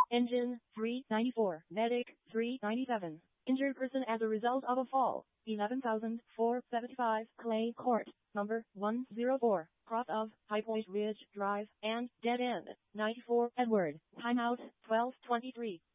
Engine, 394. Medic, 397. Injured person as a result of a fall, 11,475. Clay Court, number 104. Cross of High Point Ridge Drive and Dead End, 94. Edward. Timeout, 12:23.